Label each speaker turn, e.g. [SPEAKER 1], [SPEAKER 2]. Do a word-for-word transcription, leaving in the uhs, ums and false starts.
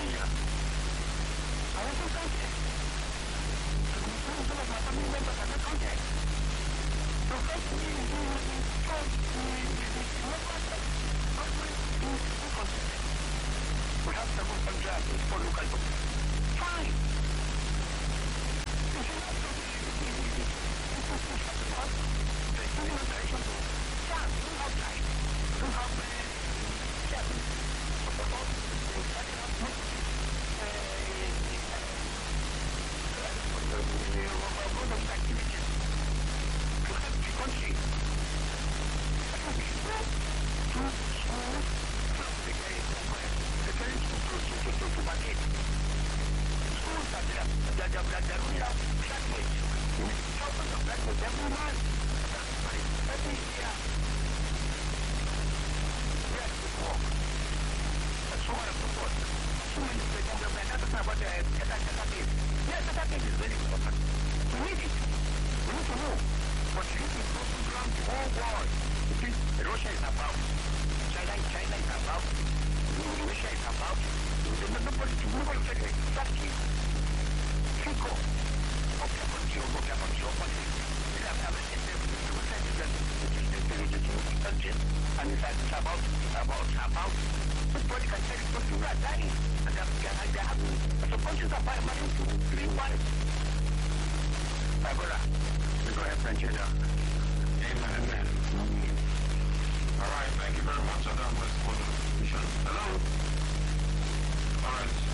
[SPEAKER 1] Italia. Àwọn tó kọ́ńtẹ̀. Àwọn tó bá bá mi lọ́gbà tàbí kọ́ńtẹ̀. The first thing you do is first you we have several contractors for local government. Fine. If you have the implementation of yeah, you don't have time. You don't have uh, yeah, first of all, you study how to uh, activities to help the country. I think we should go to schools from the guys the parents to to to to to market. Schools that they are that they are that they are graduates. Thousands of graduates every month. Every year. Yes, we work. And so on and so forth. So many people don't know nothing about the catastrophe. Yes, catastrophe is very important. We need it. We need to know. But you need to go to ground the whole world. You think Russia is about, China, China is about, Indonesia is about, nobody to move on to the exactly. Think of what happened to you, what happened to your country. You have to have a system, you will say that it is intelligent country, and it's about, it's about, it's about. Nobody can tell you what you are dying, and they are having, so countries are buying money to green wine. Barbara, we go ahead, Nigeria.